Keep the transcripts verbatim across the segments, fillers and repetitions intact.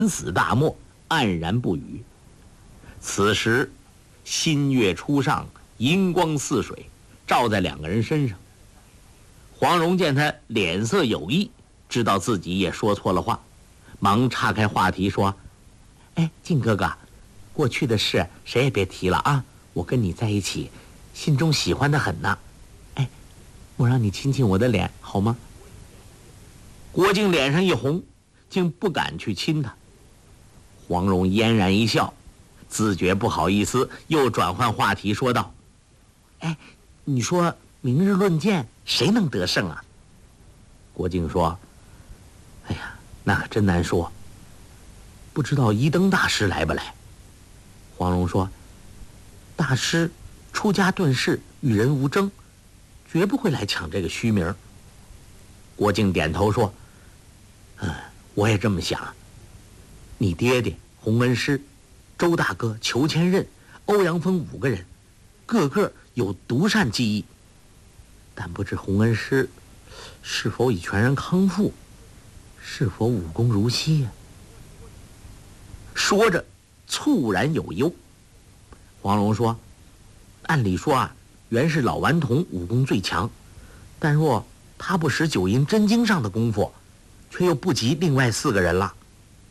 死大漠，黯然不语。此时新月初上，银光似水，照在两个人身上。黄蓉见他脸色有异，知道自己也说错了话，忙岔开话题说：“哎，靖哥哥，过去的事谁也别提了啊！我跟你在一起，心中喜欢的很呢。哎，我让你亲亲我的脸好吗？”郭靖脸上一红，竟不敢去亲他。黄蓉嫣然一笑，自觉不好意思，又转换话题说道：“哎，你说明日论剑，谁能得胜啊？”郭靖说：“哎呀，那可真难说，不知道一灯大师来不来。”黄蓉说：“大师出家遁世，与人无争，绝不会来抢这个虚名。”郭靖点头说：“嗯，我也这么想。你爹爹洪恩师、周大哥裘千仞、欧阳锋五个人，个个有独善技艺，但不知洪恩师是否已全然康复，是否武功如昔呀？”说着猝然有忧。黄蓉说：“按理说啊，原是老顽童武功最强，但若他不识九阴真经上的功夫，却又不及另外四个人了。”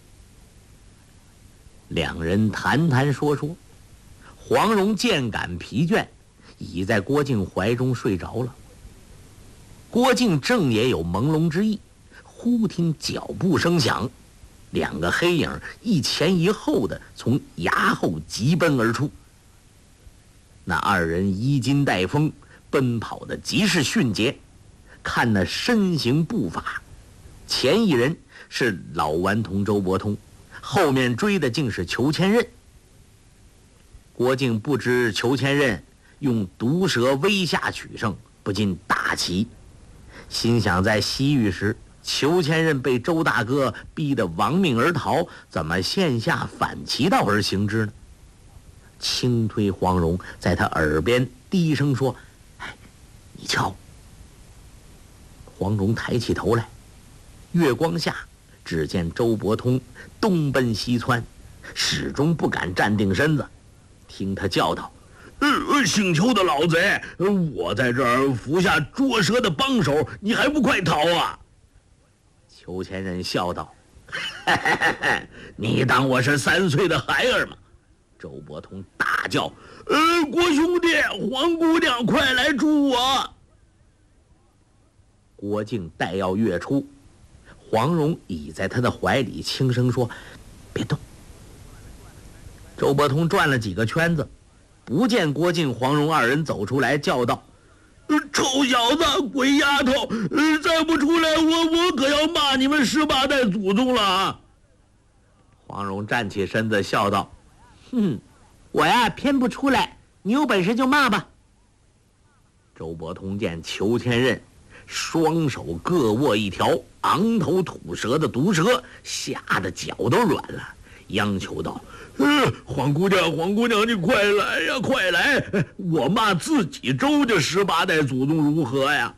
两人谈谈说说，黄蓉渐感疲倦，已在郭靖怀中睡着了。郭靖正也有朦胧之意，忽听脚步声响，两个黑影一前一后的从崖后急奔而出。那二人衣襟带风，奔跑的极是迅捷。看那身形步伐，前一人是老顽童周伯通，后面追的竟是裘千仞。郭靖不知裘千仞用毒蛇威吓取胜，不禁大奇，心想在西域时裘千仞被周大哥逼得亡命而逃，怎么现下反其道而行之呢？轻推黄蓉，在他耳边低声说：“哎，你瞧。”黄蓉抬起头来，月光下只见周伯通东奔西窜，始终不敢站定身子。听他叫道：“呃，姓裘的老贼，我在这儿服下捉蛇的帮手，你还不快逃啊？”裘千仞笑道：“嘿嘿嘿嘿，你当我是三岁的孩儿吗？”周伯通大叫：“呃，郭兄弟，黄姑娘，快来助我！”郭靖待要跃出，黄蓉倚在他的怀里，轻声说：“别动。”周伯通转了几个圈子，不见郭靖、黄蓉二人走出来，叫道：“臭小子，鬼丫头，再不出来，我我可要骂你们十八代祖宗了啊！”黄蓉站起身子，笑道：“哼，我呀偏不出来，你有本事就骂吧。”周伯通见裘千仞双手各握一条昂头吐舌的毒蛇，吓得脚都软了，央求道：“呃，黄姑娘，黄姑娘，你快来呀，快来！我骂自己周家十八代祖宗如何呀？”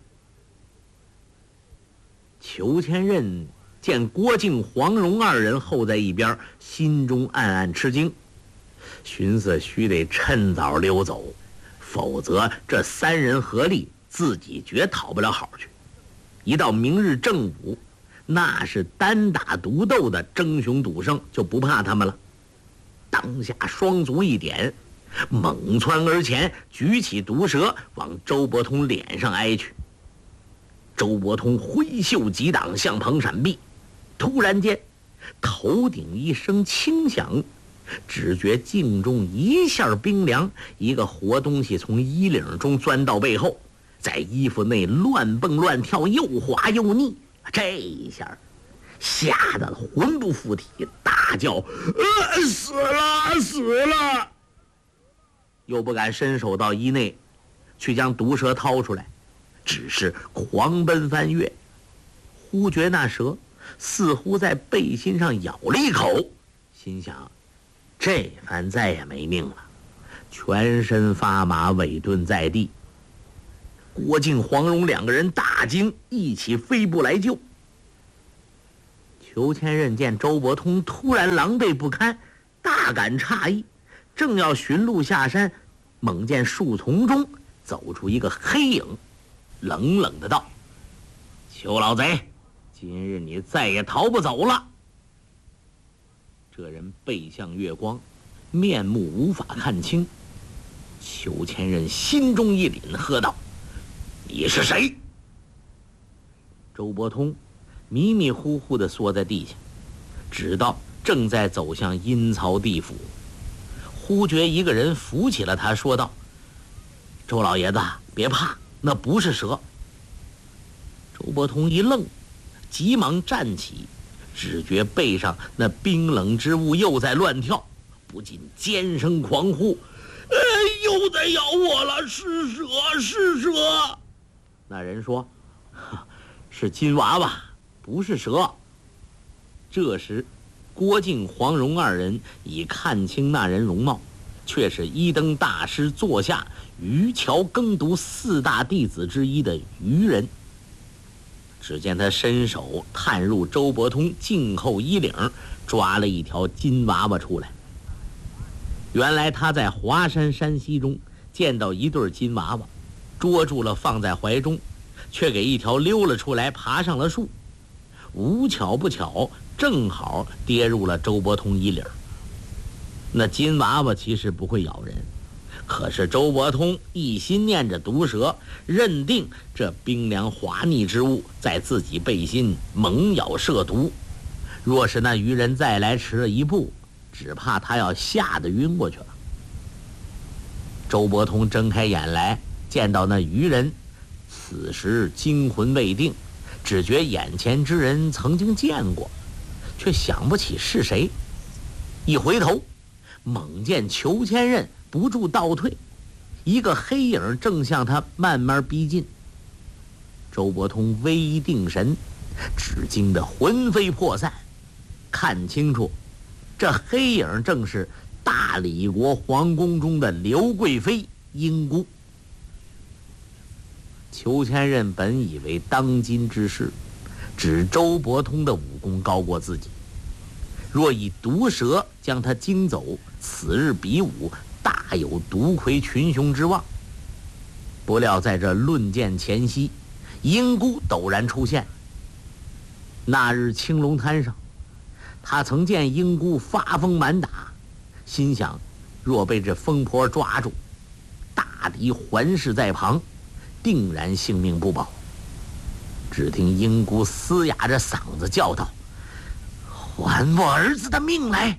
裘千仞见郭靖、黄蓉二人候在一边，心中暗暗吃惊，寻思须得趁早溜走，否则这三人合力，自己绝讨不了好去。一到明日正午，那是单打独斗的争雄赌胜，就不怕他们了。当下双足一点，猛窜而前，举起毒蛇往周伯通脸上挨去。周伯通挥袖急挡，向旁闪避。突然间，头顶一声轻响，只觉颈中一下冰凉，一个活东西从衣领中钻到背后，在衣服内乱蹦乱跳，又滑又腻。这一下吓得魂不附体，大叫：“呃，死了，死了！”又不敢伸手到衣内去将毒蛇掏出来，只是狂奔翻越。忽觉那蛇似乎在背心上咬了一口，心想这番再也没命了，全身发麻，委顿在地。郭靖、黄蓉两个人大惊，一起飞步来救。 裘千仞见周伯通突然狼狈不堪，大感诧异，正要寻路下山，猛见树丛中走出一个黑影，冷冷的道：“裘老贼，今日你再也逃不走了。”这人背向月光，面目无法看清。裘千仞心中一凛，喝道：“你是谁？”周伯通迷迷糊糊地缩在地下，直到正在走向阴曹地府，忽觉一个人扶起了他，说道：“周老爷子，别怕，那不是蛇。”周伯通一愣，急忙站起，只觉背上那冰冷之物又在乱跳，不禁尖声狂呼：“哎，又在咬我了！是蛇，是蛇！”那人说：“是金娃娃，不是蛇。”这时郭靖、黄蓉二人已看清那人容貌，却是一灯大师座下渔樵耕读四大弟子之一的渔人。只见他伸手探入周伯通颈后衣领，抓了一条金娃娃出来。原来他在华山山溪中见到一对金娃娃，捉住了放在怀中，却给一条溜了出来，爬上了树。无巧不巧，正好跌入了周伯通衣领。那金娃娃其实不会咬人，可是周伯通一心念着毒蛇，认定这冰凉滑腻之物在自己背心猛咬射毒，若是那渔人再来迟了一步，只怕他要吓得晕过去了。周伯通睁开眼来，见到那渔人，此时惊魂未定，只觉眼前之人曾经见过，却想不起是谁。一回头，猛见裘千仞不住倒退，一个黑影正向他慢慢逼近。周伯通微一定神，只惊得魂飞魄散，看清楚，这黑影正是大理国皇宫中的刘贵妃英姑。裘千仞本以为当今之事，指周伯通的武功高过自己，若以毒蛇将他惊走，此日比武大有独魁群雄之望。不料在这论剑前夕，英姑陡然出现。那日青龙滩上，他曾见英姑发疯满打，心想若被这疯婆抓住，大敌环视在旁，定然性命不保。只听英姑嘶哑着嗓子叫道：“还我儿子的命来！”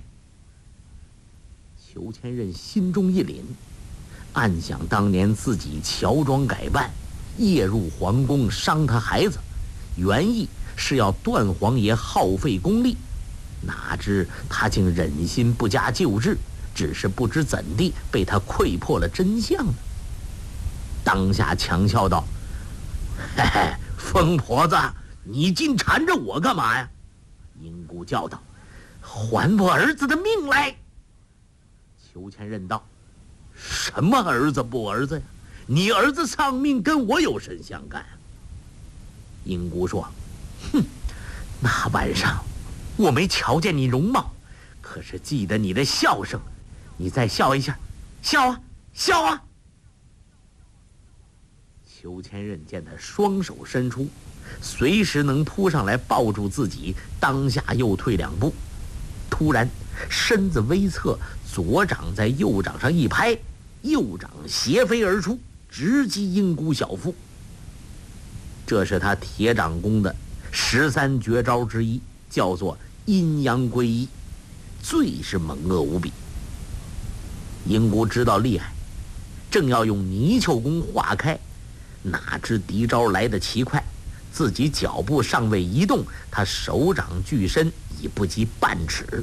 裘千仞心中一凛，暗想当年自己乔装改扮，夜入皇宫伤他孩子，原意是要断皇爷耗费功力，哪知他竟忍心不加救治，只是不知怎地被他窥破了真相呢。当下强笑道：“嘿嘿，疯婆子，你竟缠着我干嘛呀？”英姑叫道：“还我儿子的命来！”裘千仞道：“什么儿子不儿子呀？你儿子丧命跟我有甚相干？”英姑说：“哼，那晚上我没瞧见你容貌，可是记得你的笑声，你再笑一下，笑啊，笑啊！”裘千仞见他双手伸出，随时能扑上来抱住自己，当下又退两步，突然身子微侧，左掌在右掌上一拍，右掌斜飞而出，直击英姑小腹。这是他铁掌功的十三绝招之一，叫做阴阳归一，最是猛恶无比。英姑知道厉害，正要用泥鳅功化开，哪知敌招来得奇快，自己脚步尚未移动，他手掌距身已不及半尺。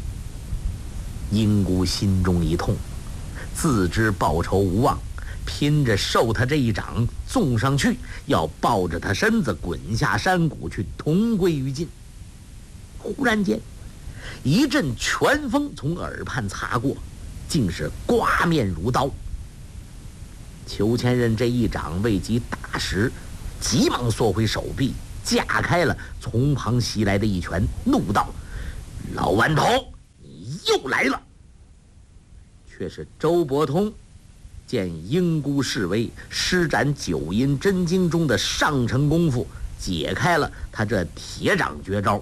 英姑心中一痛，自知报仇无望，拼着受他这一掌纵上去，要抱着他身子滚下山谷去同归于尽。忽然间，一阵拳风从耳畔擦过，竟是刮面如刀。裘千仞这一掌未及打实，急忙缩回手臂， 架开了从旁袭来的一拳，怒道：“老顽童，你又来了！”却是周伯通见英姑示威，施展九阴真经中的上乘功夫，解开了他这铁掌绝招。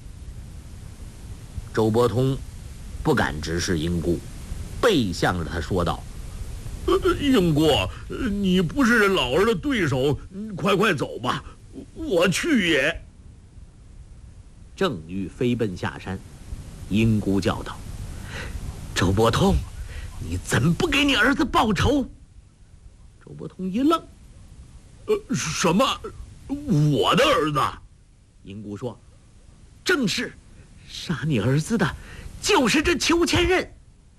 周伯通不敢直视英姑，背向着他说道：“ 英姑，你不是老儿的对手，快快走吧，我去也。” 正欲飞奔下山，英姑叫道：“周伯通，你怎不给你儿子报仇？”周伯通一愣：“ 呃，什么？我的儿子？” 英姑说：“正是，杀你儿子的，就是这裘千仞。”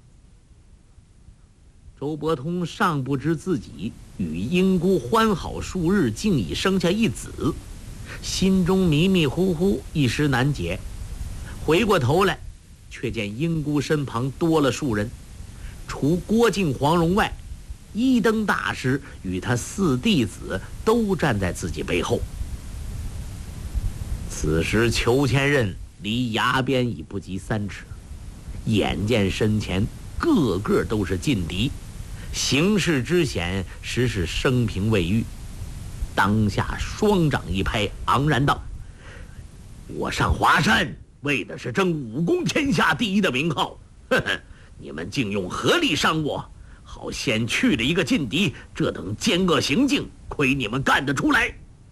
周伯通尚不知自己与英姑欢好数日，竟已生下一子，心中迷迷糊糊，一时难解。回过头来，却见英姑身旁多了数人，除郭靖、黄蓉外，一灯大师与他四弟子都站在自己背后。此时裘千仞离崖边已不及三尺，眼见身前个个都是劲敌，形势之险，实是生平未遇。当下双掌一拍，昂然道：“我上华山为的是争武功天下第一的名号，呵呵，你们竟用合力伤我，好先去了一个劲敌，这等奸恶行径，亏你们干得出来。”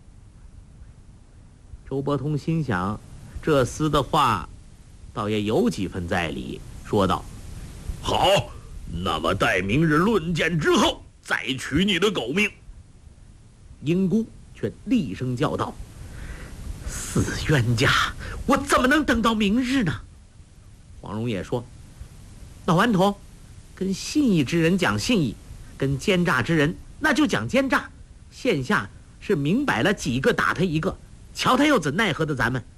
周伯通心想，这厮的话倒也有几分在理，说道：“ 好，那么待明日论剑之后，再取你的狗命。” 英姑却厉声叫道：“死冤家，我怎么能等到明日呢？”黄蓉也说：“老顽童，跟信义之人讲信义，跟奸诈之人那就讲奸诈。现下是明摆了几个打他一个，瞧他又怎奈何的咱们？”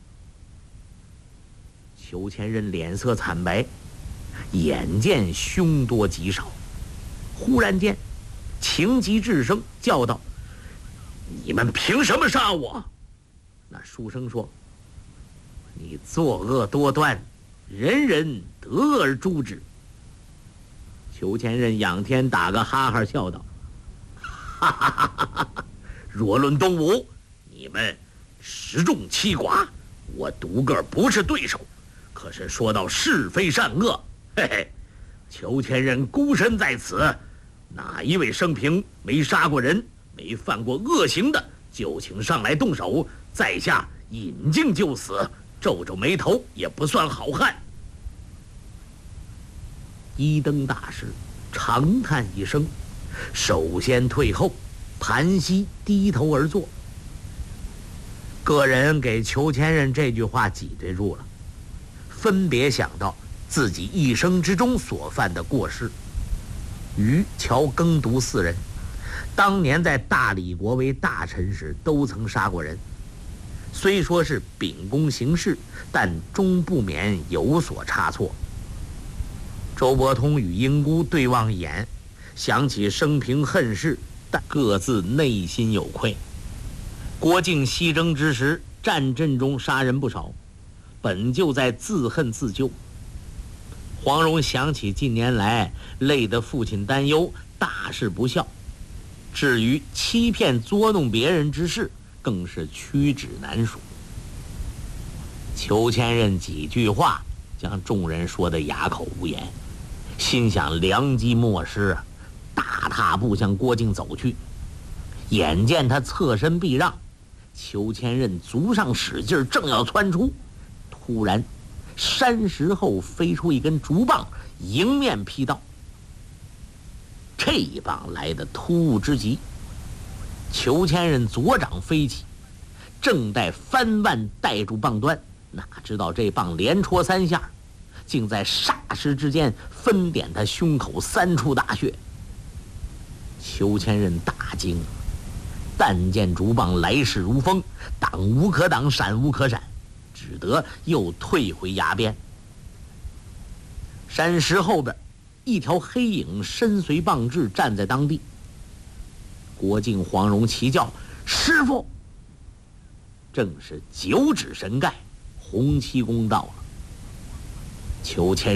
裘千仞脸色惨白，眼见凶多吉少，忽然间情急至声叫道：“你们凭什么杀我？”那书生说：“你作恶多端，人人得而诛之。”裘千仞仰天打个哈哈笑道：“哈哈哈哈哈！若论东吴，你们十众七寡，我独个不是对手。可是说到是非善恶，嘿嘿，裘千仞孤身在此，哪一位生平没杀过人，没犯过恶行的，就请上来动手，在下引颈就死，皱皱眉头也不算好汉。”一灯大师长叹一声，首先退后，盘膝低头而坐。个人给裘千仞这句话挤兑住了，分别想到自己一生之中所犯的过失。于乔耕读四人当年在大理国为大臣时都曾杀过人，虽说是秉公行事，但终不免有所差错。周伯通与英姑对望一眼，想起生平恨事，但各自内心有愧。郭靖西征之时，战阵中杀人不少，本就在自恨自救。黄蓉想起近年来累得父亲担忧，大事不孝，至于欺骗捉弄别人之事，更是屈指难数。裘千仞几句话将众人说得哑口无言，心想良机莫失，大踏步向郭靖走去。眼见他侧身避让，裘千仞足上使劲，正要窜出，突然山石后飞出一根竹棒，迎面劈到。这一棒来得突兀之极，裘千仞左掌飞起，正待翻腕带住棒端，哪知道这棒连戳三下，竟在霎时之间分点他胸口三处大穴。裘千仞大惊，但见竹棒来势如风，挡无可挡，闪无可闪，只得又退回崖边。山石后边，一条黑影身随棒至，站在当地。郭靖、黄蓉齐叫：“师傅！” 正是九指神丐洪七公到了。裘千